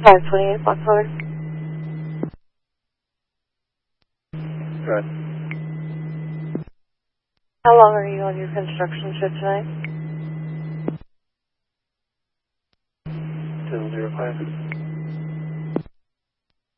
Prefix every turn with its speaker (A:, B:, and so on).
A: 528 Foxtrot.
B: Good.
A: How long are you on your construction shift tonight?
B: Till 05.